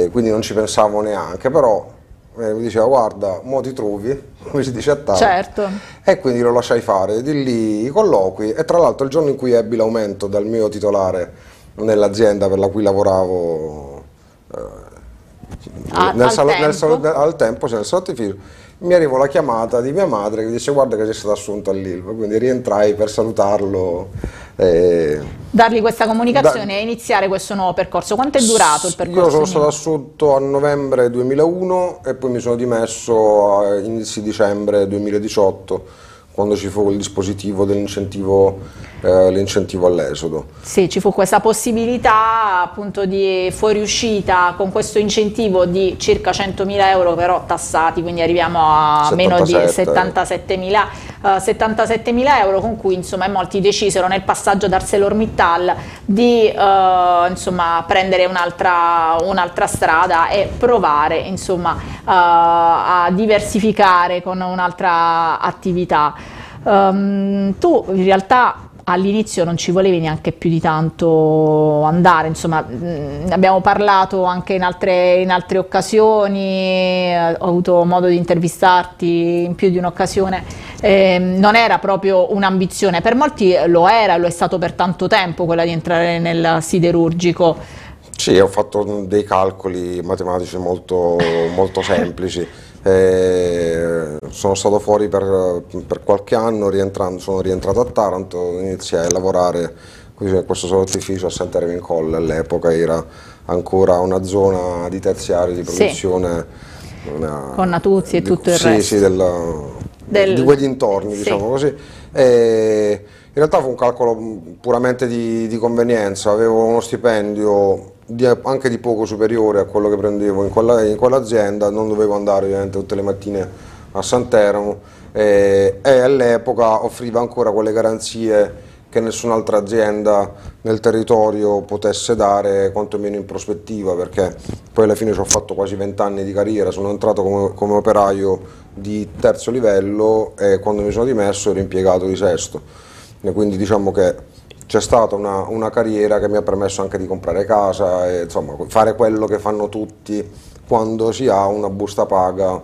quindi non ci pensavo neanche, però mi diceva guarda, mo ti trovi, come si dice a tavola, Certo. e quindi lo lasciai fare, di lì i colloqui, e tra l'altro il giorno in cui ebbi l'aumento dal mio titolare nell'azienda per la cui lavoravo, al tempo, cioè nel salottificio, mi arrivò la chiamata di mia madre che dice guarda che sei stato assunto all'Ilva, quindi rientrai per salutarlo. Dargli questa comunicazione e iniziare questo nuovo percorso. Quanto è durato il percorso? Io sono stato assunto a novembre 2001 e poi mi sono dimesso a inizi dicembre 2018, quando ci fu il dispositivo dell'incentivo l'incentivo all'esodo. Sì, ci fu questa possibilità appunto di fuoriuscita con questo incentivo di circa 100.000 euro, però tassati, quindi arriviamo a meno di 77.000 euro, con cui insomma molti decisero nel passaggio ad ArcelorMittal di insomma prendere un'altra strada e provare insomma a diversificare con un'altra attività. Tu in realtà all'inizio non ci volevi neanche più di tanto andare, insomma, abbiamo parlato anche in altre occasioni, ho avuto modo di intervistarti in più di un'occasione, non era proprio un'ambizione, per molti lo è stato per tanto tempo quella di entrare nel siderurgico. Sì, ho fatto dei calcoli matematici molto semplici. Sono stato fuori per qualche anno, sono rientrato a Taranto, iniziai a lavorare in questo salottificio a Sant'Ermin Colle. All'epoca era ancora una zona di terziario di produzione, sì. Con Natuzzi e tutto il resto. Sì, di quei dintorni, sì. Diciamo così. In realtà fu un calcolo puramente di convenienza, avevo uno stipendio anche di poco superiore a quello che prendevo in quell'azienda, non dovevo andare ovviamente tutte le mattine a Santeramo, e all'epoca offriva ancora quelle garanzie che nessun'altra azienda nel territorio potesse dare, quantomeno in prospettiva, perché poi alla fine ci ho fatto quasi 20 anni di carriera, sono entrato come operaio di terzo livello e quando mi sono dimesso ero impiegato di sesto, e quindi diciamo che c'è stata una carriera che mi ha permesso anche di comprare casa e insomma fare quello che fanno tutti quando si ha una busta paga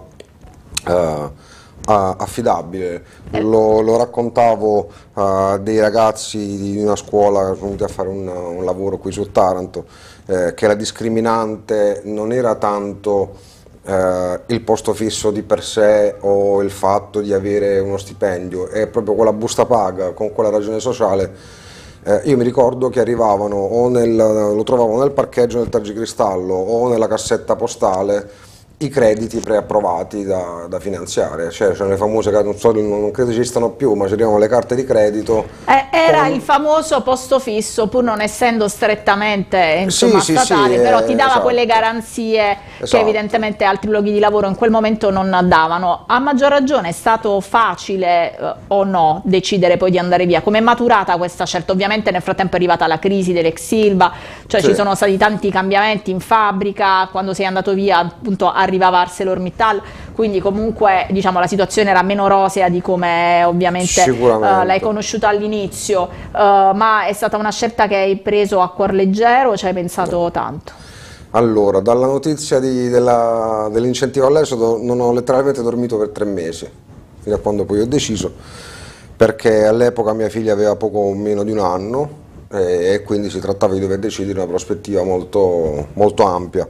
affidabile. Lo raccontavo a dei ragazzi di una scuola venuti a fare un lavoro qui su Taranto, che la discriminante non era tanto il posto fisso di per sé o il fatto di avere uno stipendio, è proprio quella busta paga con quella ragione sociale. Io mi ricordo che arrivavano lo trovavo nel parcheggio del Tergicristallo o nella cassetta postale i crediti preapprovati da finanziare, cioè le famose, non credo esistano più, ma c'erano le carte di credito. Era il famoso posto fisso, pur non essendo strettamente insomma, statale, però ti dava quelle garanzie che evidentemente altri luoghi di lavoro in quel momento non davano. A maggior ragione è stato facile o no decidere poi di andare via? Come è maturata questa scelta? Ovviamente nel frattempo è arrivata la crisi dell'ex Ilva, cioè ci sono stati tanti cambiamenti in fabbrica, quando sei andato via appunto arrivava ArcelorMittal, quindi comunque diciamo la situazione era meno rosea di come ovviamente l'hai conosciuta all'inizio, ma è stata una scelta che hai preso a cuor leggero o ci hai pensato tanto? Allora, dalla notizia dell'incentivo all'esodo non ho letteralmente dormito per 3 mesi, fino a quando poi ho deciso, perché all'epoca mia figlia aveva poco meno di un anno e quindi si trattava di dover decidere una prospettiva molto, molto ampia.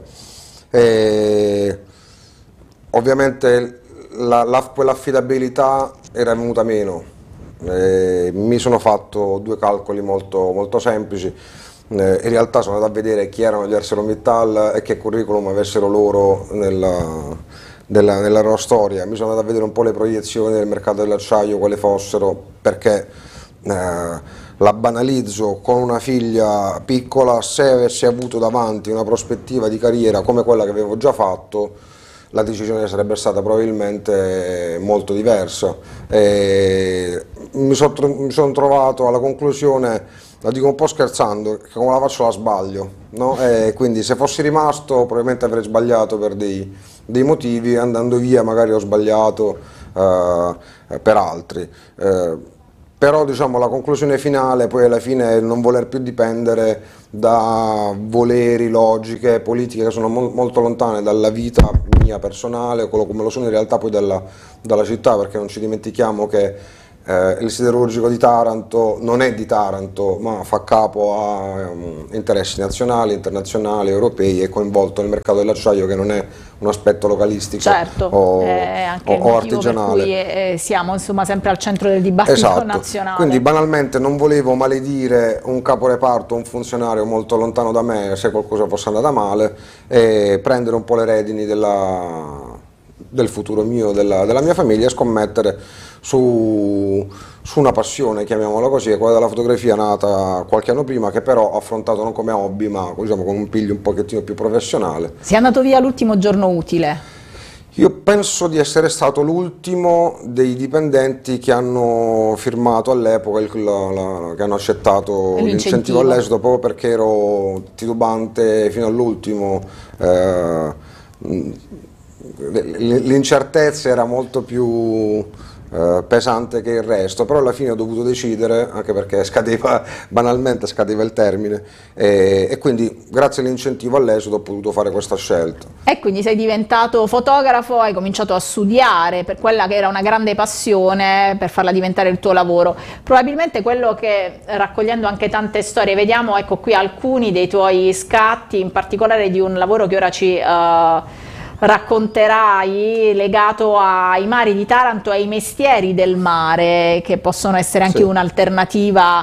Ovviamente quell'affidabilità era venuta meno, mi sono fatto 2 calcoli molto, molto semplici, in realtà sono andato a vedere chi erano gli ArcelorMittal e che curriculum avessero loro nella loro storia, mi sono andato a vedere un po' le proiezioni del mercato dell'acciaio, quali fossero, perché la banalizzo, con una figlia piccola, se avessi avuto davanti una prospettiva di carriera come quella che avevo già fatto, la decisione sarebbe stata probabilmente molto diversa. Mi sono trovato alla conclusione, la dico un po' scherzando, che come la faccio la sbaglio, no? Quindi se fossi rimasto probabilmente avrei sbagliato per dei motivi, andando via magari ho sbagliato per altri. però diciamo la conclusione finale poi alla fine è il non voler più dipendere da voleri, logiche, politiche che sono molto lontane dalla vita mia personale, quello come lo sono in realtà poi dalla città, perché non ci dimentichiamo che il siderurgico di Taranto non è di Taranto, ma fa capo a interessi nazionali, internazionali, europei, è coinvolto nel mercato dell'acciaio, che non è un aspetto localistico, certo, è anche il motivo artigianale. Per cui siamo insomma sempre al centro del dibattito Esatto. nazionale. Quindi banalmente non volevo maledire un caporeparto, un funzionario molto lontano da me, se qualcosa fosse andata male, e prendere un po' le redini del futuro mio, della mia famiglia, e scommettere su una passione, chiamiamola così, quella della fotografia, nata qualche anno prima, che però ho affrontato non come hobby, ma diciamo con un piglio un pochettino più professionale. Sei andato via l'ultimo giorno utile? Io penso di essere stato l'ultimo dei dipendenti che hanno firmato all'epoca, che hanno accettato l'incentivo all'esito, proprio perché ero titubante fino all'ultimo. L'incertezza era molto più pesante che il resto, però alla fine ho dovuto decidere, anche perché banalmente scadeva il termine, e quindi grazie all'incentivo all'esito ho potuto fare questa scelta. E quindi sei diventato fotografo, hai cominciato a studiare per quella che era una grande passione, per farla diventare il tuo lavoro. Probabilmente quello che, raccogliendo anche tante storie, vediamo, ecco qui alcuni dei tuoi scatti, in particolare di un lavoro che ora ci racconterai, legato ai mari di Taranto e ai mestieri del mare, che possono essere anche un'alternativa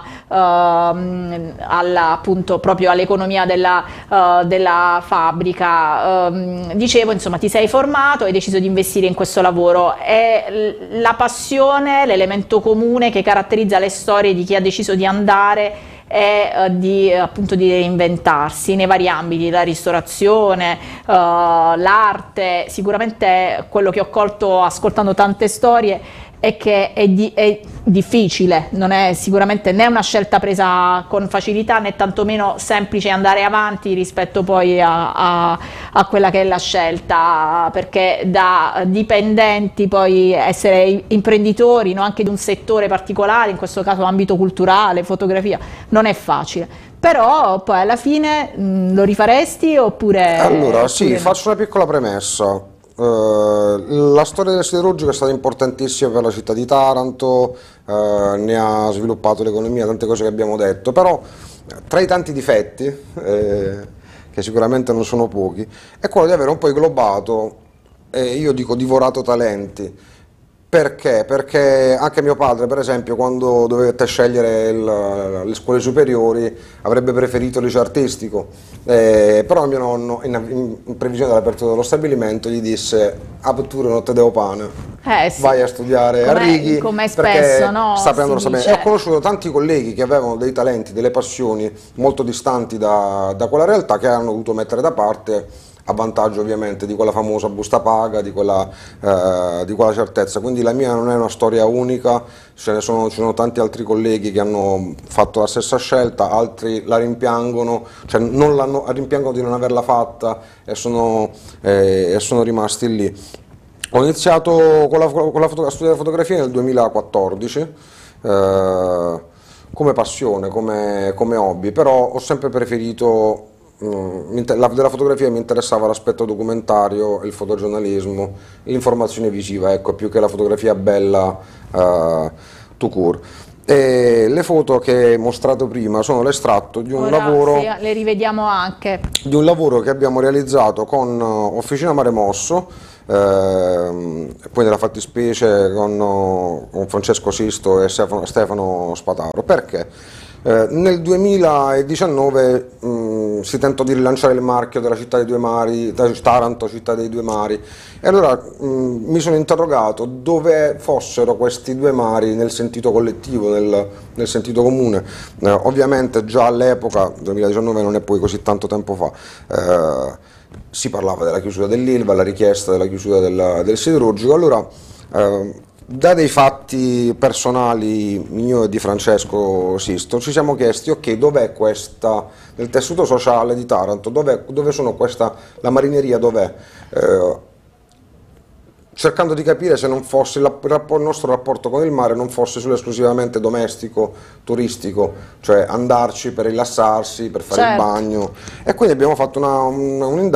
appunto proprio all'economia della fabbrica. Dicevo, insomma, ti sei formato e hai deciso di investire in questo lavoro. È la passione, l'elemento comune che caratterizza le storie di chi ha deciso di andare e appunto di reinventarsi nei vari ambiti, la ristorazione, l'arte. Sicuramente quello che ho colto ascoltando tante storie è che è difficile, non è sicuramente né una scelta presa con facilità, né tantomeno semplice andare avanti rispetto poi a quella che è la scelta, perché da dipendenti poi essere imprenditori, no, anche di un settore particolare, in questo caso ambito culturale, fotografia, non è facile. Però poi alla fine lo rifaresti oppure... Allora sì, no? faccio una piccola premessa. La storia del siderurgico è stata importantissima per la città di Taranto, ne ha sviluppato l'economia, tante cose che abbiamo detto, però tra i tanti difetti, che sicuramente non sono pochi, è quello di avere un po' inglobato, io dico divorato talenti. Perché? Perché anche mio padre, per esempio, quando dovette scegliere le scuole superiori, avrebbe preferito il liceo artistico, però mio nonno, in previsione dell'apertura dello stabilimento, gli disse: "Apertura non te devo pane, Sì. vai a studiare a Righi, come perché spesso, no, sta prendendo si sapere". dice. E ho conosciuto tanti colleghi che avevano dei talenti, delle passioni molto distanti da quella realtà, che hanno dovuto mettere da parte, a vantaggio ovviamente di quella famosa busta paga, di quella certezza. Quindi la mia non è una storia unica, ci sono tanti altri colleghi che hanno fatto la stessa scelta, altri la rimpiangono, cioè rimpiangono di non averla fatta e sono rimasti lì. Ho iniziato a studiare fotografia nel 2014, come passione, come hobby, però ho sempre preferito... della fotografia mi interessava l'aspetto documentario, il fotogiornalismo, l'informazione visiva, ecco, più che la fotografia bella tout court. E le foto che hai mostrato prima sono l'estratto di un lavoro, sì, le rivediamo anche, di un lavoro che abbiamo realizzato con Officina Mare Mosso, poi nella fattispecie con Francesco Sisto e Stefano Spataro. Perché? Nel 2019 si tentò di rilanciare il marchio della città dei due mari, Taranto, città dei due mari, e allora mi sono interrogato dove fossero questi due mari nel sentito collettivo, nel sentito comune. Ovviamente già all'epoca, 2019 non è poi così tanto tempo fa, si parlava della chiusura dell'Ilva, la richiesta della chiusura del siderurgico. Allora, da dei fatti personali mio e di Francesco Sisto, ci siamo chiesti: ok, dov'è questa, nel tessuto sociale di Taranto, dove sono la marineria, dov'è? cercando di capire se non fosse il nostro rapporto con il mare non fosse solo esclusivamente domestico, turistico, cioè andarci per rilassarsi, per fare il Certo. bagno, e quindi abbiamo fatto un'indagine